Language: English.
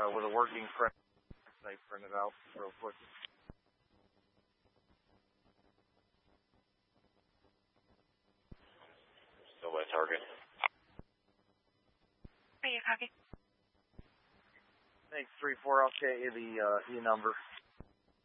with a working print. I print it out real quick. Still by target. Radio copy. Thanks, 3-4. I'll get you the E number.